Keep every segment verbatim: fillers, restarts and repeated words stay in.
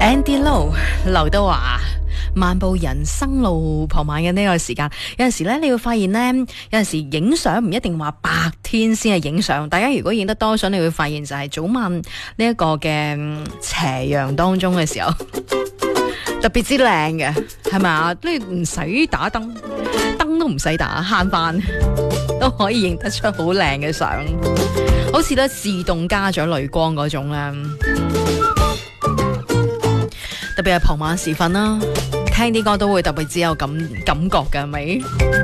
Andy Lau 劉德華漫步人生路，傍晚嘅呢個時間，有陣時咧，你會發現咧，有陣時影相唔一定話白天先係影相。大家如果影得多相，你會發現就係早晚呢一個嘅斜陽當中嘅時候，特別之靚嘅，係咪啊？你唔使打燈，燈都唔使打，慳翻都可以影得出好靚嘅相，好似咧自動加咗濾光嗰種咧。特別係傍晚時分啦，聽啲歌都會特別之有感感覺嘅，係咪？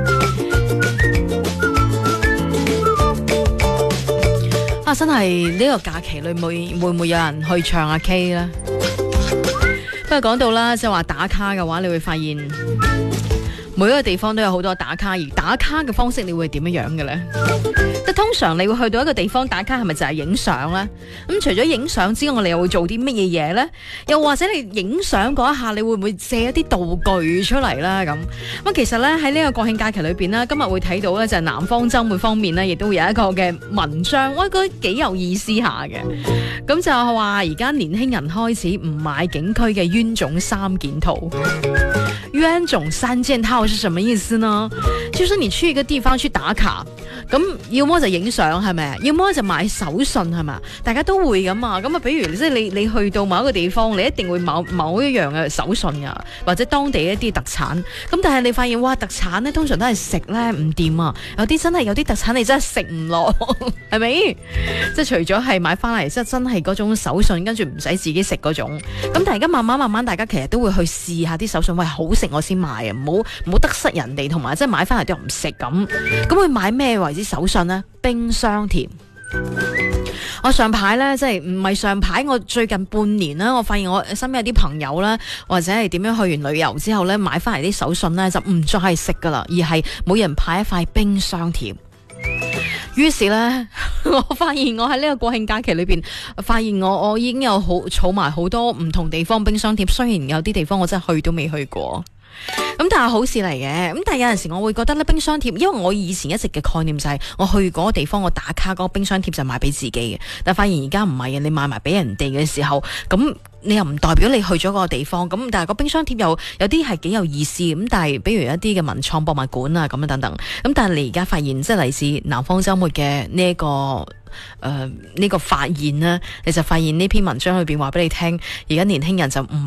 啊，真係呢個假期裏會會唔會有人去唱下 K 呢？不過講到啦，即係話打卡嘅話，你會發現每一個地方都有好多打卡，而打卡嘅方式你會點樣樣嘅呢？即通常你會去到一個地方打卡，係咪就係影相呢？咁除咗影相之外，你又會做啲乜嘢嘢呢？又或者你影相嗰一下，你會唔會借一啲道具出嚟呢？咁咁其實呢，喺呢個國慶假期裏邊呢，今日會睇到呢，就係南方周末方面呢，亦都會有一個嘅文章，我覺得幾有意思下嘅。咁就係話而家年輕人開始唔買景區嘅冤種三件套。冤種三件套是什麼意思呢？就是你去一個地方去打卡，咁要麼就影相係咪？要麼就買手信係咪？大家都會咁啊。咁啊，比如即係你你去到某一個地方，你一定會某某一樣嘅手信啊，或者當地一啲特產。咁但係你發現哇，特產咧通常都係食咧唔掂啊，有啲真係有啲特產你真係食唔落，係咪？即係除咗係買翻嚟，即係真係嗰種手信，跟住唔使自己食嗰種。咁但係而家慢慢慢慢，大家其實都會去試下啲手信，喂，好食我先買啊，唔好唔好得失人哋，同埋即係買翻嚟都唔食咁。咁會買咩為之手信呢？冰箱甜。我上排呢，即係唔係上排，我最近半年啦，我發現我身邊有啲朋友啦，或者係點樣去完旅遊之後呢，買翻嚟啲手信呢，就唔再係食噶啦，而係每人派一塊冰箱甜。於是呢，我發現我喺呢個國慶假期裏邊，發現我我已經有好儲埋好多唔同地方冰箱貼，雖然有啲地方我真係去都未去過。咁但係好事嚟嘅，咁但係有陣時我會覺得咧，冰箱貼，因為我以前一直嘅概念就係我去嗰個地方我打卡嗰個冰箱貼就買俾自己嘅，但係發現而家唔係嘅，你買埋俾人哋嘅時候，咁你又唔代表你去咗嗰個地方，咁但係個冰箱貼又有啲係幾有意思，咁但係比如一啲嘅文創博物館啊咁樣等等，咁但係你而家發現即係嚟自南方周末嘅呢一個誒呢、呃這個發現呢，你就發現呢篇文章裏邊話俾你聽，而家年輕人就唔